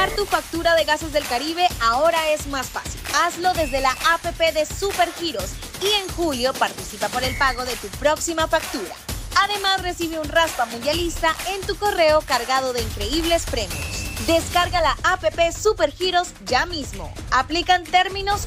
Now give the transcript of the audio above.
Pagar tu factura de Gases del Caribe ahora es más fácil. Hazlo desde la APP de Supergiros y en julio participa por el pago de tu próxima factura. Además, recibe un raspa mundialista en tu correo cargado de increíbles premios. Descarga la APP Supergiros ya mismo. Aplican términos